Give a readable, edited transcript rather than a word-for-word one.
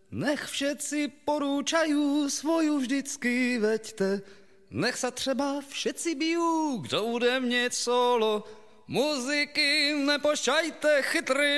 Nech všetci porúčajú, svoju vždycky veďte. Nech sa třeba všetci bijú, kdo bude mnieť solo. Muziky nepošťajte, chytrý